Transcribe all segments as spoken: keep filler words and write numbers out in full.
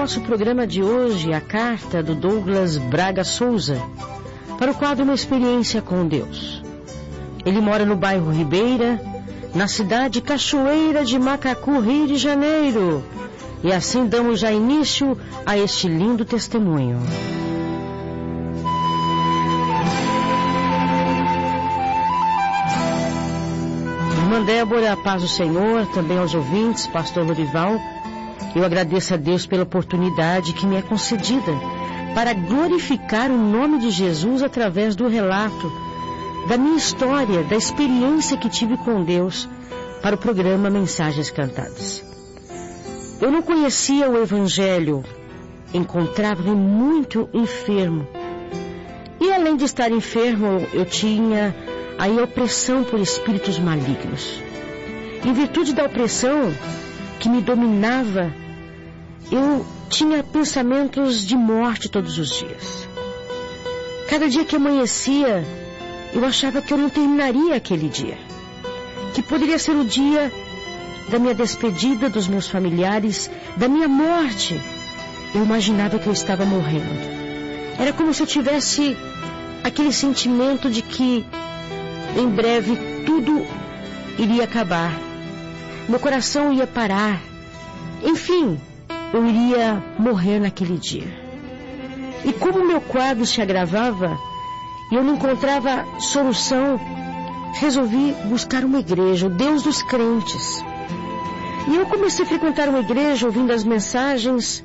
nosso programa de hoje a carta do Douglas Braga Souza para o quadro Uma Experiência com Deus. Ele mora no bairro Ribeira, na cidade Cachoeira de Macacu, Rio de Janeiro. E assim damos já início a este lindo testemunho. Irmã Débora, a paz do Senhor, também aos ouvintes, pastor Lorival. Eu agradeço a Deus pela oportunidade que me é concedida para glorificar o nome de Jesus através do relato da minha história, da experiência que tive com Deus para o programa Mensagens Cantadas. Eu não conhecia o Evangelho, encontrava-me muito enfermo. E além de estar enfermo, eu tinha aí a opressão por espíritos malignos. Em virtude da opressão que me dominava, eu tinha pensamentos de morte todos os dias. Cada dia que amanhecia, eu achava que eu não terminaria aquele dia, que poderia ser o dia da minha despedida dos meus familiares, da minha morte. Eu imaginava que eu estava morrendo. Era como se eu tivesse aquele sentimento de que em breve tudo iria acabar. Meu coração ia parar. Enfim, eu iria morrer naquele dia. E como meu quadro se agravava e eu não encontrava solução, resolvi buscar uma igreja, o Deus dos crentes. E eu comecei a frequentar uma igreja, ouvindo as mensagens,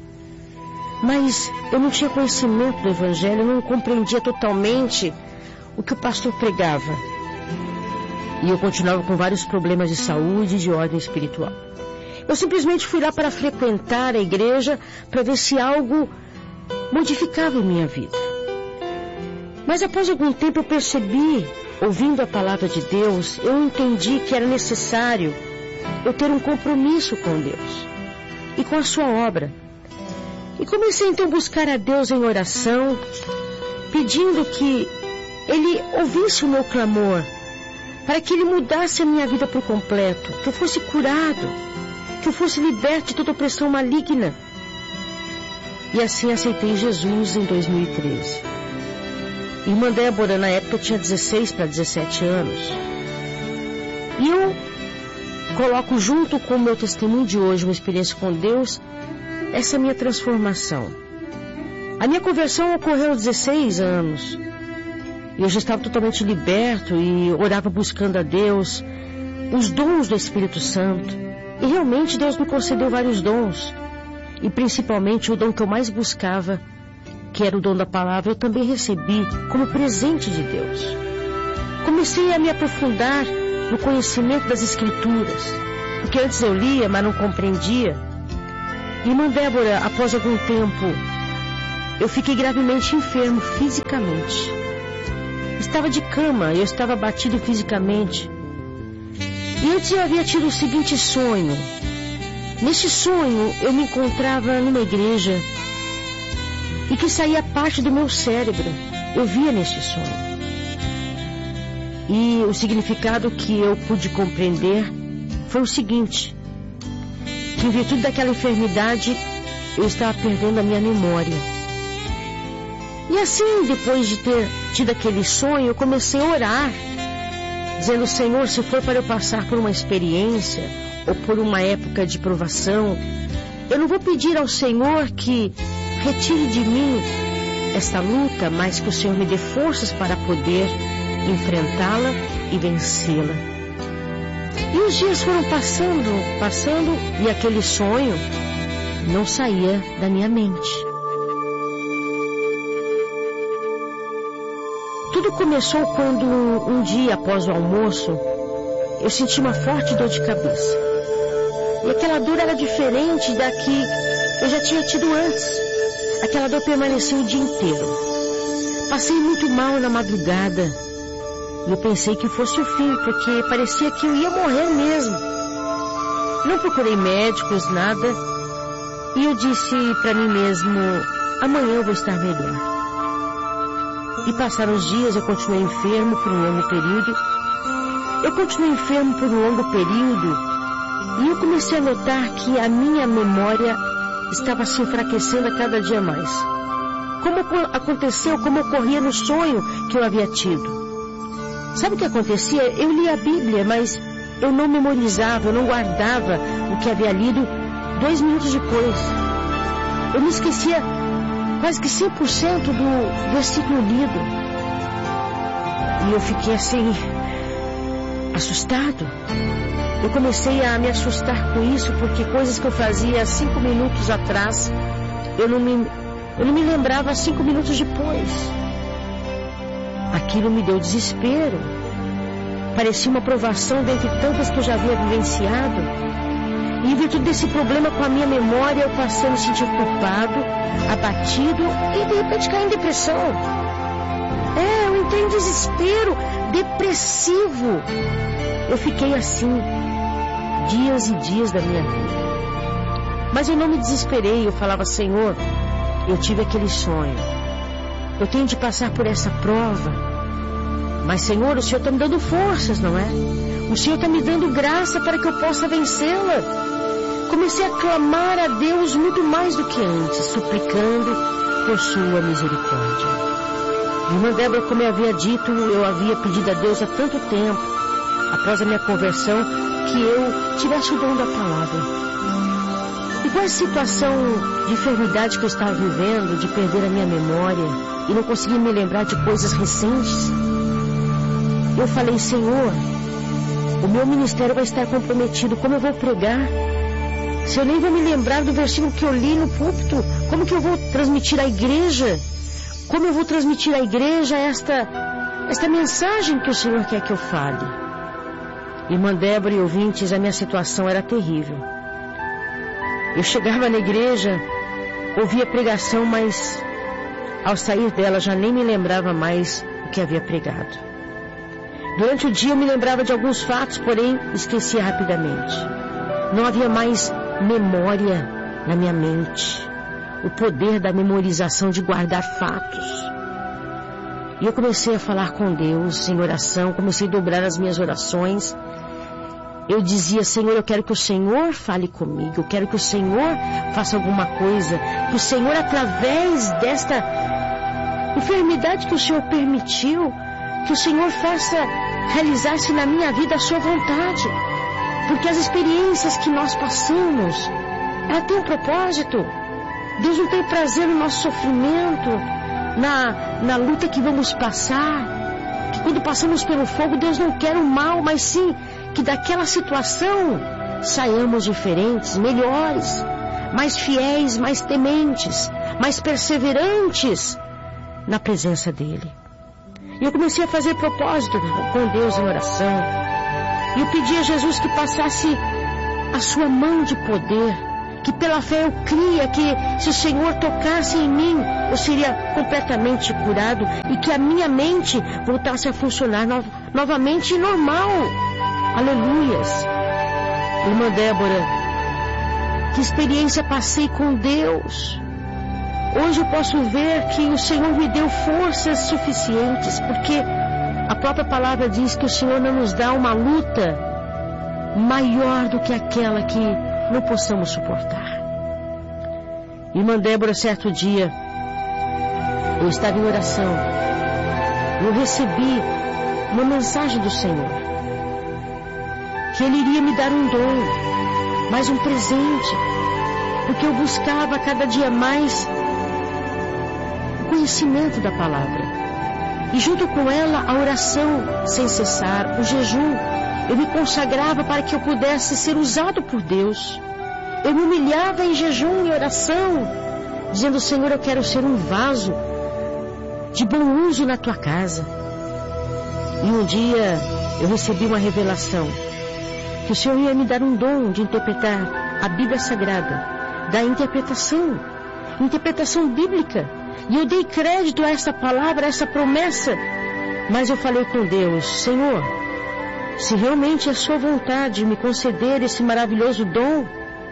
mas eu não tinha conhecimento do Evangelho, eu não compreendia totalmente o que o pastor pregava. E eu continuava com vários problemas de saúde e de ordem espiritual. Eu simplesmente fui lá para frequentar a igreja, para ver se algo modificava em minha vida. Mas após algum tempo eu percebi, ouvindo a palavra de Deus, eu entendi que era necessário eu ter um compromisso com Deus e com a sua obra. E comecei então a buscar a Deus em oração, pedindo que Ele ouvisse o meu clamor, para que Ele mudasse a minha vida por completo, que eu fosse curado, que eu fosse liberto de toda opressão maligna. E assim aceitei Jesus em dois mil e treze. Irmã Débora, na época eu tinha dezesseis para dezessete anos. E eu coloco junto com o meu testemunho de hoje, uma experiência com Deus, essa minha transformação. A minha conversão ocorreu aos dezesseis anos. Eu já estava totalmente liberto e orava buscando a Deus, os dons do Espírito Santo. E realmente Deus me concedeu vários dons. E principalmente o dom que eu mais buscava, que era o dom da palavra, eu também recebi como presente de Deus. Comecei a me aprofundar no conhecimento das Escrituras, porque antes eu lia, mas não compreendia. Irmã Débora, após algum tempo, eu fiquei gravemente enfermo fisicamente. Estava de cama, eu estava abatido fisicamente. E antes eu havia tido o seguinte sonho. Nesse sonho, eu me encontrava numa igreja e que saía parte do meu cérebro. Eu via nesse sonho. E o significado que eu pude compreender foi o seguinte: que em virtude daquela enfermidade, eu estava perdendo a minha memória. E assim, depois de ter tido aquele sonho, eu comecei a orar, dizendo: Senhor, se for para eu passar por uma experiência ou por uma época de provação, eu não vou pedir ao Senhor que retire de mim esta luta, mas que o Senhor me dê forças para poder enfrentá-la e vencê-la. E os dias foram passando, passando, e aquele sonho não saía da minha mente. Tudo começou quando um dia após o almoço eu senti uma forte dor de cabeça. E aquela dor era diferente da que eu já tinha tido antes. Aquela dor permaneceu o dia inteiro. Passei muito mal na madrugada. E eu pensei que fosse o fim, porque parecia que eu ia morrer mesmo. Não procurei médicos, nada. E eu disse para mim mesmo: amanhã eu vou estar melhor. E passaram os dias, eu continuei enfermo por um longo período. Eu continuei enfermo por um longo período. E eu comecei a notar que a minha memória estava se enfraquecendo a cada dia mais. Como aconteceu, como ocorria no sonho que eu havia tido. Sabe o que acontecia? Eu lia a Bíblia, mas eu não memorizava, eu não guardava o que havia lido dois minutos depois. Eu me esquecia quase que cem por cento do versículo lido. E eu fiquei assim, assustado. Eu comecei a me assustar com isso, porque coisas que eu fazia cinco minutos atrás, eu não me, eu não me lembrava cinco minutos depois. Aquilo me deu desespero. Parecia uma provação dentre tantas que eu já havia vivenciado. E em virtude desse problema com a minha memória, eu passei a me sentir culpado, abatido e de repente caí em depressão. É, eu entrei em desespero, depressivo. Eu fiquei assim, dias e dias da minha vida. Mas eu não me desesperei, eu falava, Senhor, eu tive aquele sonho. Eu tenho de passar por essa prova. Mas, Senhor, o Senhor está me dando forças, não é? O Senhor está me dando graça para que eu possa vencê-la. Comecei a clamar a Deus muito mais do que antes, suplicando por sua misericórdia. Irmã Débora, como eu havia dito, eu havia pedido a Deus há tanto tempo, após a minha conversão, que eu tivesse o dom da palavra. E com a situação de enfermidade que eu estava vivendo, de perder a minha memória e não conseguir me lembrar de coisas recentes, eu falei, Senhor, o meu ministério vai estar comprometido, como eu vou pregar? Se eu nem vou me lembrar do versículo que eu li no púlpito, como que eu vou transmitir à igreja? Como eu vou transmitir à igreja esta, esta mensagem que o Senhor quer que eu fale? Irmã Débora e ouvintes, a minha situação era terrível. Eu chegava na igreja, ouvia pregação, mas ao sair dela já nem me lembrava mais o que havia pregado. Durante o dia eu me lembrava de alguns fatos, porém esquecia rapidamente. Não havia mais memória na minha mente. O poder da memorização de guardar fatos. E eu comecei a falar com Deus em oração, comecei a dobrar as minhas orações. Eu dizia, Senhor, eu quero que o Senhor fale comigo, eu quero que o Senhor faça alguma coisa, que o Senhor, através desta enfermidade que o Senhor permitiu, que o Senhor faça realizar-se na minha vida a sua vontade. Porque as experiências que nós passamos, ela tem um propósito. Deus não tem prazer no nosso sofrimento, na, na luta que vamos passar. Que quando passamos pelo fogo, Deus não quer o mal, mas sim que daquela situação saiamos diferentes, melhores, mais fiéis, mais tementes, mais perseverantes na presença dEle. E eu comecei a fazer propósito com Deus em oração. E eu pedi a Jesus que passasse a sua mão de poder, que pela fé eu cria que se o Senhor tocasse em mim, eu seria completamente curado e que a minha mente voltasse a funcionar no, novamente normal. Aleluias. Irmã Débora, que experiência passei com Deus. Hoje eu posso ver que o Senhor me deu forças suficientes, porque a própria palavra diz que o Senhor não nos dá uma luta maior do que aquela que não possamos suportar. Irmã Débora, certo dia, eu estava em oração, eu recebi uma mensagem do Senhor, que Ele iria me dar um dom, mais um presente, porque eu buscava cada dia mais o conhecimento da palavra, e junto com ela a oração sem cessar, o jejum. Eu me consagrava para que eu pudesse ser usado por Deus. Eu me humilhava em jejum e oração, dizendo, Senhor, eu quero ser um vaso de bom uso na Tua casa. E um dia eu recebi uma revelação, que o Senhor ia me dar um dom de interpretar a Bíblia Sagrada, da interpretação, interpretação bíblica. E eu dei crédito a essa palavra, a essa promessa. Mas eu falei com Deus, Senhor, se realmente é Sua vontade me conceder esse maravilhoso dom,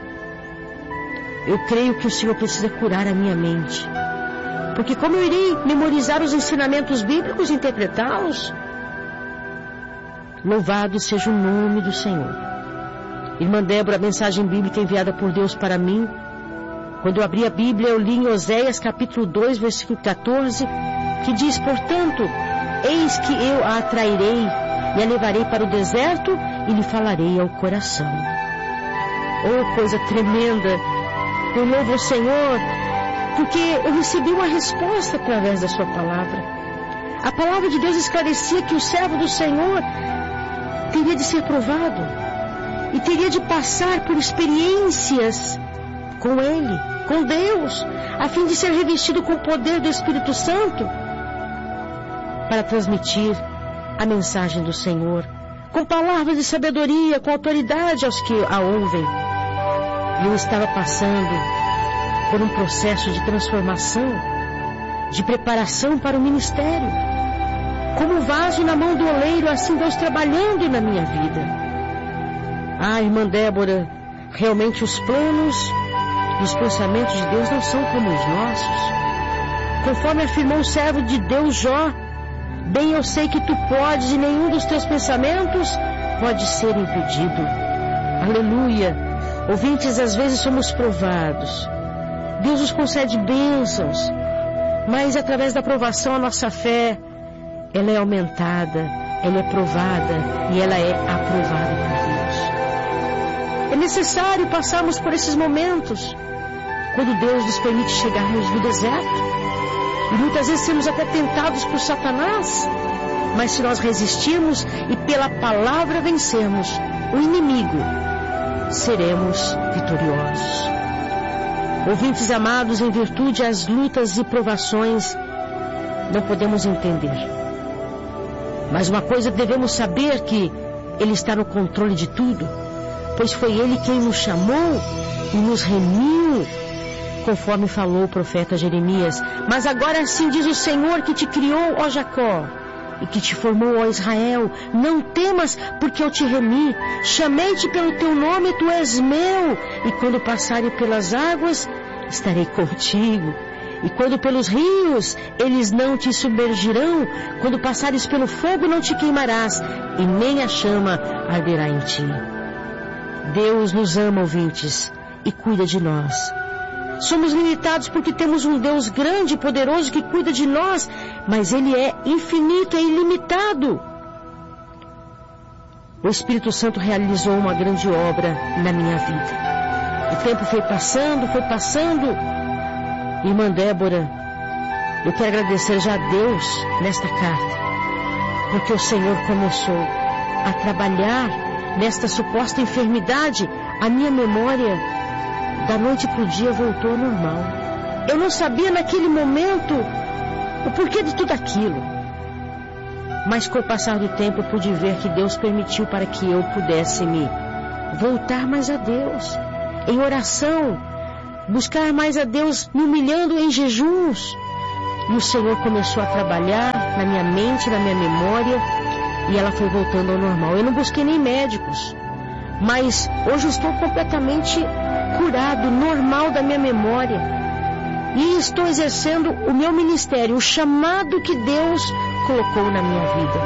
eu creio que o Senhor precisa curar a minha mente. Porque como eu irei memorizar os ensinamentos bíblicos e interpretá-los? Louvado seja o nome do Senhor. Irmã Débora, a mensagem bíblica enviada por Deus para mim Quando eu abri a Bíblia, eu li em Oséias capítulo dois, versículo quatorze, que diz: portanto, eis que eu a atrairei e a levarei para o deserto e lhe falarei ao coração. Oh, coisa tremenda! Eu louvo o Senhor, porque eu recebi uma resposta através da sua palavra. A palavra de Deus esclarecia que o servo do Senhor teria de ser provado e teria de passar por experiências com Ele, com Deus, a fim de ser revestido com o poder do Espírito Santo para transmitir a mensagem do Senhor, com palavras de sabedoria, com autoridade aos que a ouvem. E eu estava passando por um processo de transformação, de preparação para o ministério. Como vaso na mão do oleiro, assim Deus trabalhando na minha vida. Ah, irmã Débora, realmente os planos e os pensamentos de Deus não são como os nossos. Conforme afirmou o servo de Deus Jó: bem eu sei que tu podes e nenhum dos teus pensamentos pode ser impedido. Aleluia! Ouvintes, às vezes somos provados. Deus nos concede bênçãos, mas através da provação a nossa fé, ela é aumentada, ela é provada e ela é aprovada por Deus. É necessário passarmos por esses momentos, quando Deus nos permite chegarmos no deserto. E muitas vezes sermos até tentados por Satanás, mas se nós resistirmos e pela palavra vencermos o inimigo, seremos vitoriosos. Ouvintes amados, em virtude às lutas e provações, não podemos entender. Mas uma coisa devemos saber, que Ele está no controle de tudo, pois foi Ele quem nos chamou e nos remiu, conforme falou o profeta Jeremias. Mas agora assim diz o Senhor que te criou, ó Jacó, e que te formou, ó Israel: não temas, porque eu te remi, chamei-te pelo teu nome, tu és meu, e quando passares pelas águas, estarei contigo, e quando pelos rios, eles não te submergirão, quando passares pelo fogo, não te queimarás, e nem a chama arderá em ti. Deus nos ama, ouvintes, e cuida de nós. Somos limitados porque temos um Deus grande e poderoso que cuida de nós, mas Ele é infinito e ilimitado. O Espírito Santo realizou uma grande obra na minha vida. O tempo foi passando, foi passando. Irmã Débora, eu quero agradecer já a Deus nesta carta, porque o Senhor começou a trabalhar nesta suposta enfermidade. A minha memória da noite para o dia voltou ao normal. Eu não sabia naquele momento o porquê de tudo aquilo, mas com o passar do tempo eu pude ver que Deus permitiu para que eu pudesse me voltar mais a Deus, em oração, buscar mais a Deus, me humilhando em jejuns. E o Senhor começou a trabalhar na minha mente, na minha memória, e ela foi voltando ao normal. Eu não busquei nem médicos, mas hoje eu estou completamente curado, normal da minha memória, e estou exercendo o meu ministério, o chamado que Deus colocou na minha vida.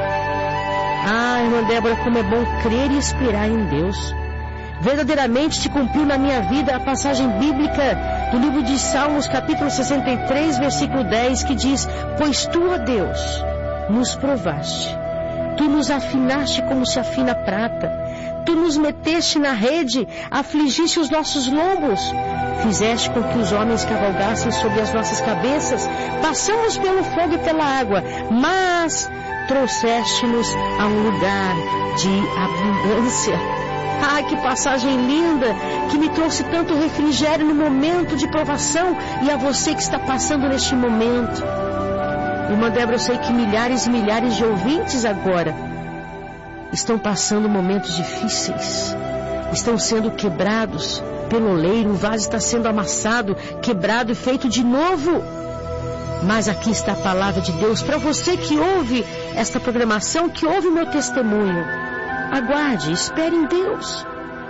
Ah, irmã Débora, como é bom crer e esperar em Deus. Verdadeiramente se cumpriu na minha vida a passagem bíblica do livro de Salmos, capítulo sessenta e três, versículo dez, que diz: pois tu, ó Deus, nos provaste, tu nos afinaste como se afina prata, tu nos meteste na rede, afligiste os nossos lombos, fizeste com que os homens cavalgassem sobre as nossas cabeças, passamos pelo fogo e pela água, mas trouxeste-nos a um lugar de abundância. Ah, que passagem linda, que me trouxe tanto refrigério no momento de provação, e a você que está passando neste momento. Irmã Débora, eu sei que milhares e milhares de ouvintes agora estão passando momentos difíceis, estão sendo quebrados pelo oleiro, o vaso está sendo amassado, quebrado e feito de novo. Mas aqui está a palavra de Deus para você que ouve esta programação, que ouve o meu testemunho. Aguarde, espere em Deus,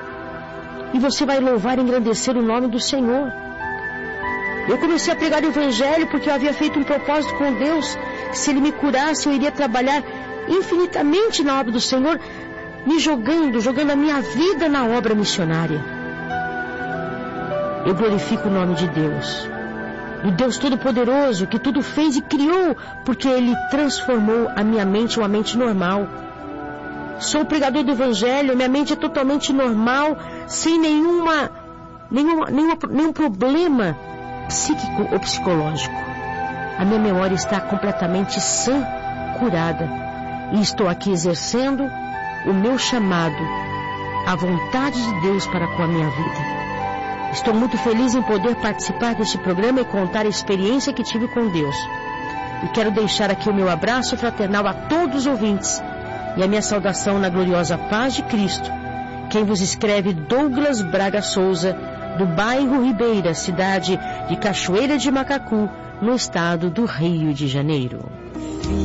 e você vai louvar e engrandecer o nome do Senhor. Eu comecei a pregar o Evangelho porque eu havia feito um propósito com Deus, que se Ele me curasse eu iria trabalhar infinitamente na obra do Senhor, me jogando, jogando a minha vida na obra missionária. eu glorifico o nome de Deus, do Deus Todo-Poderoso, que tudo fez e criou, porque Ele transformou a minha mente em uma mente normal. Sou pregador do Evangelho, minha mente é totalmente normal, sem nenhuma, nenhuma, nenhuma, nenhum problema psíquico ou psicológico. A minha memória está completamente sã, curada, e estou aqui exercendo o meu chamado, a vontade de Deus para com a minha vida. Estou muito feliz em poder participar deste programa e contar a experiência que tive com Deus. E quero deixar aqui o meu abraço fraternal a todos os ouvintes e a minha saudação na gloriosa paz de Cristo. Quem vos escreve Douglas Braga Souza, do bairro Ribeira, cidade de Cachoeira de Macacu, no estado do Rio de Janeiro.